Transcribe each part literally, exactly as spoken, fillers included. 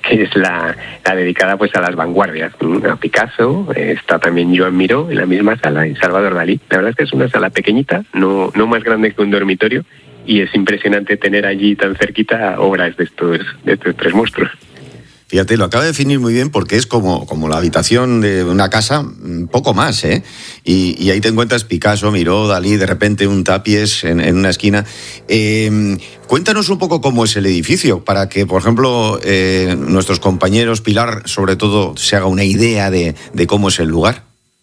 que es la, la dedicada pues a las vanguardias, a Picasso, eh, está también Joan Miró en la misma sala y Salvador Dalí. La verdad es que es una sala pequeñita, no, no más grande que un dormitorio, y es impresionante tener allí tan cerquita obras de estos, de estos tres monstruos. Fíjate, lo acaba de definir muy bien porque es como, como la habitación de una casa, poco más, ¿eh? Y, y ahí te encuentras Picasso, Miró, Dalí, de repente un tapies en, en una esquina. Eh, cuéntanos un poco cómo es el edificio, para que, por ejemplo, eh, nuestros compañeros, Pilar, sobre todo, se haga una idea de, de cómo es el lugar.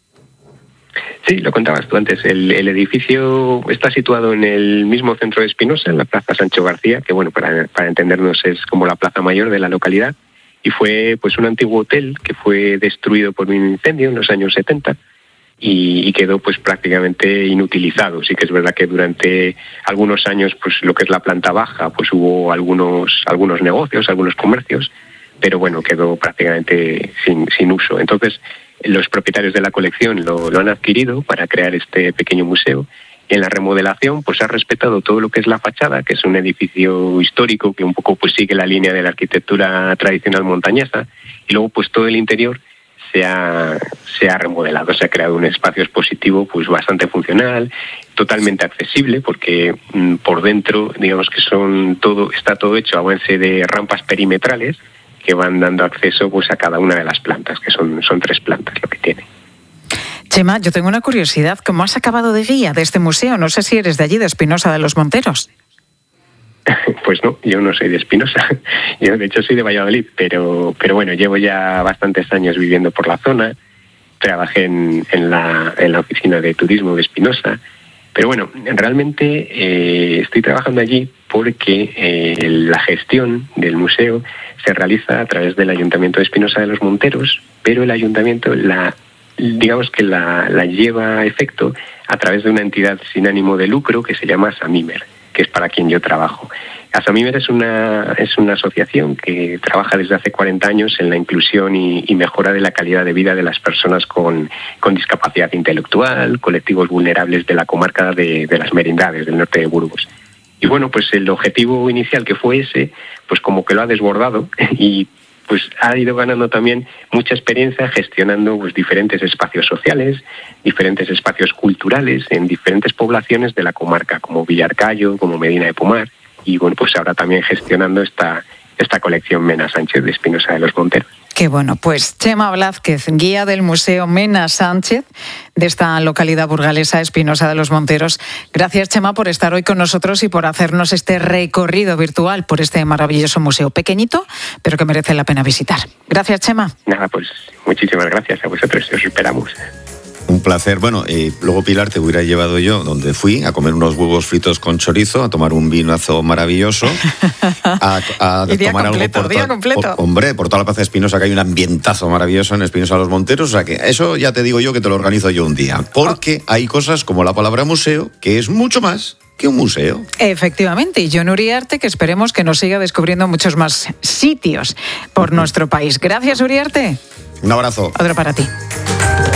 Sí, lo contabas tú antes. El, el edificio está situado en el mismo centro de Espinosa, en la Plaza Sancho García, que, bueno, para, para entendernos es como la plaza mayor de la localidad. Y fue pues un antiguo hotel que fue destruido por un incendio en los años setenta y, y quedó pues prácticamente inutilizado. Sí que es verdad que durante algunos años pues lo que es la planta baja pues hubo algunos algunos negocios, algunos comercios, pero bueno, quedó prácticamente sin, sin uso. Entonces los propietarios de la colección lo, lo han adquirido para crear este pequeño museo. En la remodelación pues ha respetado todo lo que es la fachada, que es un edificio histórico que un poco pues sigue la línea de la arquitectura tradicional montañesa, y luego pues todo el interior se ha, se ha remodelado, se ha creado un espacio expositivo pues bastante funcional, totalmente accesible, porque mmm, por dentro digamos que son todo está todo hecho a base de rampas perimetrales que van dando acceso pues a cada una de las plantas, que son, son tres plantas lo que tiene. Chema, yo tengo una curiosidad. ¿Cómo has acabado de guía de este museo? No sé si eres de allí, de Espinosa de los Monteros. Pues no, yo no soy de Espinosa. Yo, de hecho, soy de Valladolid, pero, pero bueno, llevo ya bastantes años viviendo por la zona. Trabajé en, en, la, en la oficina de turismo de Espinosa. Pero bueno, realmente eh, estoy trabajando allí porque eh, la gestión del museo se realiza a través del Ayuntamiento de Espinosa de los Monteros, pero el Ayuntamiento la digamos que la, la lleva a efecto a través de una entidad sin ánimo de lucro que se llama Asamimer, que es para quien yo trabajo. Asamimer es una, es una asociación que trabaja desde hace cuarenta años en la inclusión y, y mejora de la calidad de vida de las personas con, con discapacidad intelectual, colectivos vulnerables de la comarca de, de las Merindades, del norte de Burgos. Y bueno, pues el objetivo inicial, que fue ese, pues como que lo ha desbordado y pues ha ido ganando también mucha experiencia gestionando pues diferentes espacios sociales, diferentes espacios culturales en diferentes poblaciones de la comarca, como Villarcayo, como Medina de Pomar, y bueno, pues ahora también gestionando esta, esta colección Mena Sánchez de Espinosa de los Monteros. Qué bueno, pues Chema Blázquez, guía del Museo Mena Sánchez de esta localidad burgalesa, Espinosa de los Monteros. Gracias, Chema, por estar hoy con nosotros y por hacernos este recorrido virtual por este maravilloso museo pequeñito, pero que merece la pena visitar. Gracias, Chema. Nada, pues muchísimas gracias a vosotros, os esperamos. Un placer. Bueno, eh, luego, Pilar, te hubiera llevado yo donde fui a comer unos huevos fritos con chorizo, a tomar un vinazo maravilloso, a, a y día tomar completo, algo por, día completo. por, hombre, por toda la plaza de Espinosa, que hay un ambientazo maravilloso en Espinosa de los Monteros. O sea que eso ya te digo yo que te lo organizo yo un día. Porque oh. hay cosas como la palabra museo, que es mucho más que un museo. Efectivamente, y Jon Uriarte, que esperemos que nos siga descubriendo muchos más sitios por nuestro país. Gracias, Uriarte. Un abrazo. Otro para ti.